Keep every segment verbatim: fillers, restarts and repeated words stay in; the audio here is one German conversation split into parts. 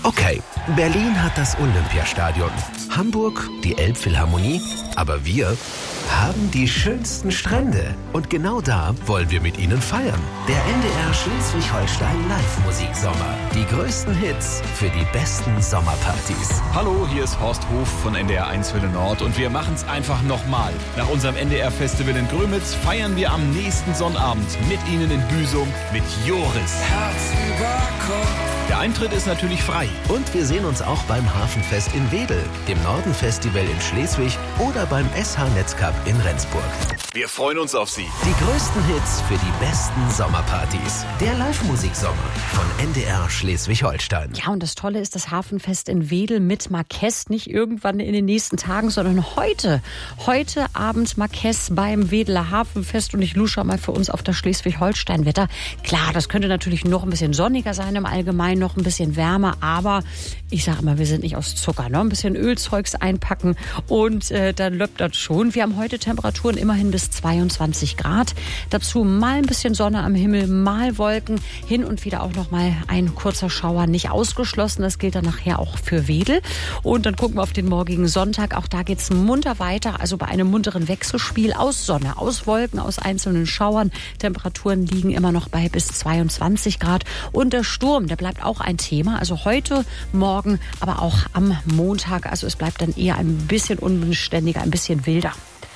Okay, Berlin hat das Olympiastadion, Hamburg die Elbphilharmonie, aber wir haben die schönsten Strände. Und genau da wollen wir mit Ihnen feiern. Der N D R Schleswig-Holstein Live-Musiksommer. Die größten Hits für die besten Sommerpartys. Hallo, hier ist Horst Hof von N D R eins Welle Nord und wir machen's einfach nochmal. Nach unserem N D R-Festival in Grömitz feiern wir am nächsten Sonnabend mit Ihnen in Büsum mit Joris. Herz über Kopf. Der Eintritt ist natürlich frei. Und wir sehen uns auch beim Hafenfest in Wedel, dem Norden-Festival in Schleswig oder beim S H Netzcup in Rendsburg. Wir freuen uns auf Sie. Die größten Hits für die besten Sommerpartys. Der Live-Musiksommer von N D R Schleswig-Holstein. Ja, und das Tolle ist das Hafenfest in Wedel mit Marquess. Nicht irgendwann in den nächsten Tagen, sondern heute. Heute Abend Marquess beim Wedeler Hafenfest. Und ich lusche mal für uns auf das Schleswig-Holstein-Wetter. Klar, das könnte natürlich noch ein bisschen sonniger sein im Allgemeinen, noch ein bisschen wärmer. Aber ich sage mal, wir sind nicht aus Zucker. Ne? Ein bisschen Ölzeugs einpacken und äh, dann löppt das schon. Wir haben heute Temperaturen immerhin bis zweiundzwanzig Grad. Dazu mal ein bisschen Sonne am Himmel, mal Wolken. Hin und wieder auch noch mal ein kurzer Schauer nicht ausgeschlossen. Das gilt dann nachher auch für Wedel. Und dann gucken wir auf den morgigen Sonntag. Auch da geht es munter weiter. Also bei einem munteren Wechselspiel aus Sonne, aus Wolken, aus einzelnen Schauern. Temperaturen liegen immer noch bei bis zweiundzwanzig Grad. Und der Sturm, der bleibt auch ein Thema. Also heute, morgen, aber auch am Montag. Also es bleibt dann eher ein bisschen unbeständiger, ein bisschen wilder.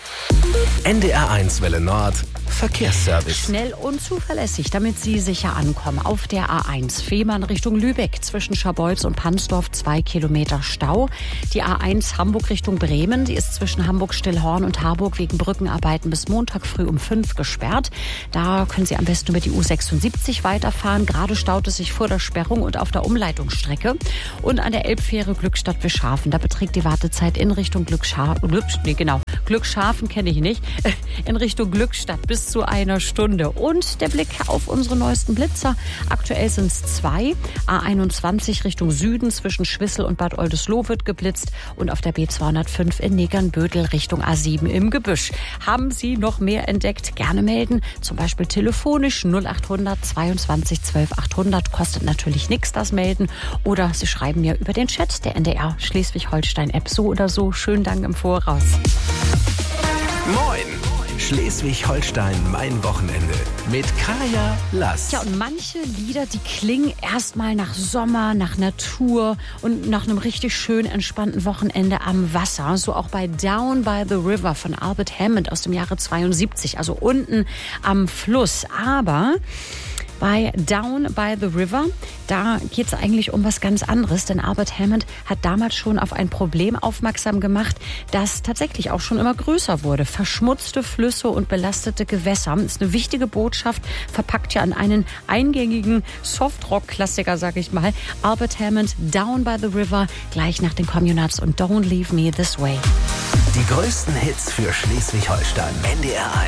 N D R eins Welle Nord Verkehrsservice. Schnell und zuverlässig, damit Sie sicher ankommen. Auf der A eins Fehmarn Richtung Lübeck zwischen Scharbeutz und Pansdorf zwei Kilometer Stau. Die A eins Hamburg Richtung Bremen, die ist zwischen Hamburg-Stillhorn und Harburg wegen Brückenarbeiten bis Montag früh um fünf gesperrt. Da können Sie am besten über die U sechsundsiebzig weiterfahren. Gerade staut es sich vor der Sperrung und auf der Umleitungsstrecke. Und an der Elbfähre Glückstadt-Wischhafen, da beträgt die Wartezeit in Richtung Glückshafen, Glück, nee, genau, Glückshafen kenne ich nicht, in Richtung Glückstadt bis zu einer Stunde. Und der Blick auf unsere neuesten Blitzer. Aktuell sind es zwei. A einundzwanzig Richtung Süden zwischen Schwissel und Bad Oldesloe wird geblitzt und auf der B zweihundertfünf in Negernbödel Richtung A sieben im Gebüsch. Haben Sie noch mehr entdeckt? Gerne melden. Zum Beispiel telefonisch null achthundert zweiundzwanzig zwölf achthundert. Kostet natürlich nichts, das Melden. Oder Sie schreiben mir über den Chat der N D R Schleswig-Holstein-App. So oder so. Schönen Dank im Voraus. Moin! Schleswig-Holstein, mein Wochenende mit Kaya Lass. Ja, und manche Lieder, die klingen erstmal nach Sommer, nach Natur und nach einem richtig schön entspannten Wochenende am Wasser. So auch bei Down by the River von Albert Hammond aus dem Jahre zweiundsiebzig, also unten am Fluss. Aber bei Down by the River, da geht es eigentlich um was ganz anderes, denn Albert Hammond hat damals schon auf ein Problem aufmerksam gemacht, das tatsächlich auch schon immer größer wurde. Verschmutzte Flüsse und belastete Gewässer. Das ist eine wichtige Botschaft, verpackt ja an einen eingängigen Softrock-Klassiker, sag ich mal. Albert Hammond, Down by the River, gleich nach den Communards und Don't Leave Me This Way. Die größten Hits für Schleswig-Holstein. N D R eins.